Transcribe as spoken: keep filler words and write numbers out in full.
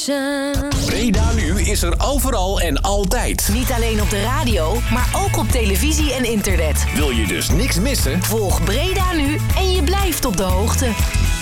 Station. Breda Nu is er overal en altijd. Niet alleen op de radio, maar ook op televisie en internet. Wil je dus niks missen? Volg Breda Nu en je blijft op de hoogte.